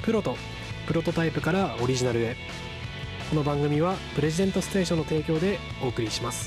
プロとプロトタイプからオリジナルへ。この番組はプレジデントステーションの提供でお送りします。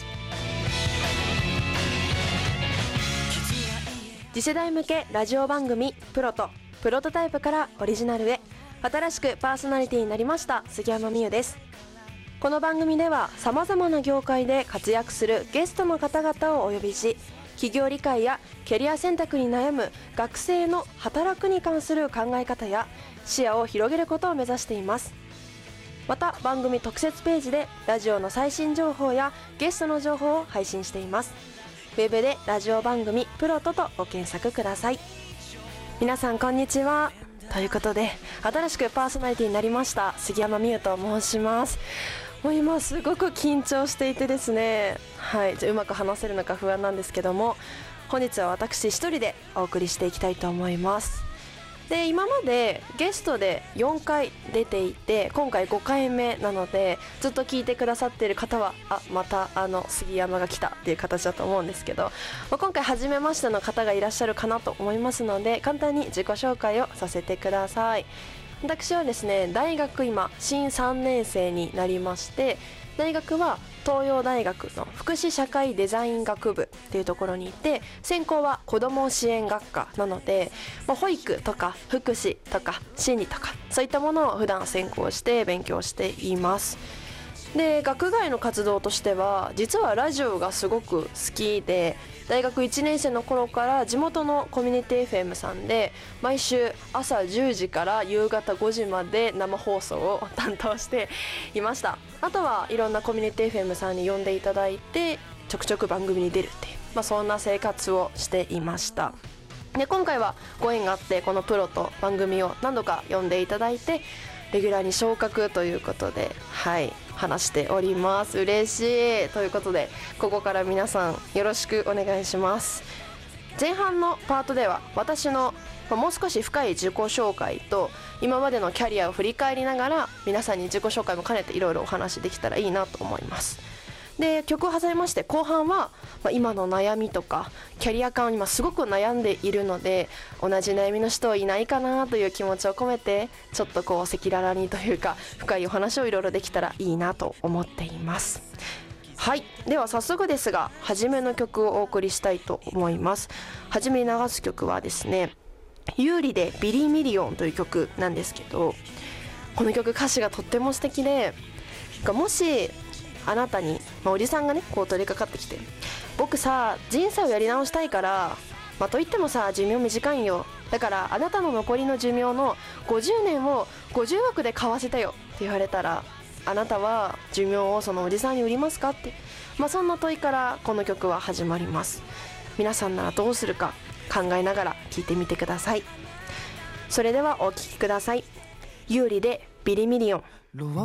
次世代向けラジオ番組プロとプロトタイプからオリジナルへ、新しくパーソナリティになりました杉山美優です。この番組ではさまざまな業界で活躍するゲストの方々をお呼びし、企業理解やキャリア選択に悩む学生の働くに関する考え方や視野を広げることを目指しています。また番組特設ページでラジオの最新情報やゲストの情報を配信しています。ウェブでラジオ番組プロトとご検索ください。皆さんこんにちは。ということで新しくパーソナリティになりました杉山美優と申します。もう今すごく緊張していてですね、うまく話せるのか不安なんですけども、本日は私一人でお送りしていきたいと思います。で、今までゲストで4回出ていて、今回5回目なので、ずっと聞いてくださっている方はまた杉山が来たっていう形だと思うんですけど、今回初めましての方がいらっしゃるかなと思いますので、簡単に自己紹介をさせてください。私はですね、大学今新3年生になりまして、大学は東洋大学の福祉社会デザイン学部っていうところにいて、専攻は子ども支援学科なので、保育とか福祉とか心理とかそういったものを普段専攻して勉強しています。で、学外の活動としては実はラジオがすごく好きで、大学1年生の頃から地元のコミュニティ FM さんで毎週朝10時から夕方5時まで生放送を担当していました。あとはいろんなコミュニティ FM さんに呼んでいただいてちょくちょく番組に出るっていう、そんな生活をしていました。で、今回はご縁があってこのプロと番組を何度か呼んでいただいてレギュラーに昇格ということで、話しております。嬉しい。ということでここから皆さんよろしくお願いします。前半のパートでは私のもう少し深い自己紹介と今までのキャリアを振り返りながら皆さんに自己紹介も兼ねていろいろお話できたらいいなと思います。で、曲を挟みまして後半は、今の悩みとかキャリア感今すごく悩んでいるので、同じ悩みの人いないかなという気持ちを込めてちょっと赤裸々にというか深いお話をいろいろできたらいいなと思っています。では早速ですが初めの曲をお送りしたいと思います。初めに流す曲はですね、有利でビリミリオンという曲なんですけど、この曲歌詞がとっても素敵で、もしあなたに、おじさんがね取り掛かってきて、僕さ人生をやり直したいから、といってもさ寿命短いんよ、だからあなたの残りの寿命の50年を50億で買わせてよって言われたら、あなたは寿命をそのおじさんに売りますかって、そんな問いからこの曲は始まります。皆さんならどうするか考えながら聴いてみてください。それではお聴きください。有利でビリミリオン。